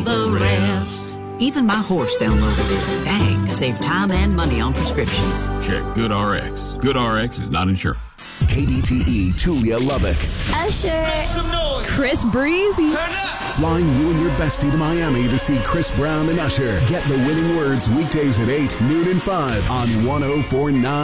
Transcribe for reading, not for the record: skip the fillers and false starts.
the rest. Even my horse downloaded it. Dang, save time and money on prescriptions. Check GoodRx. GoodRx is not insured. KDTE, Tulia Lubbock. Usher. Chris Breezy. Flying you and your bestie to Miami to see Chris Brown and Usher. Get the winning words weekdays at 8, noon, and 5 on 104.9